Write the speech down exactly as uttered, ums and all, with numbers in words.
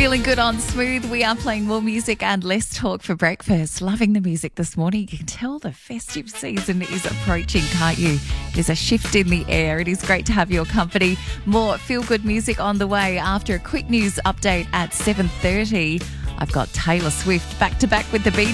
Feeling good on Smooth. We are playing more music and less talk for breakfast. Loving the music this morning. You can tell the festive season is approaching, can't you? There's a shift in the air. It is great to have your company. More feel-good music on the way after a quick news update at seven thirty. I've got Taylor Swift back to back with the beat.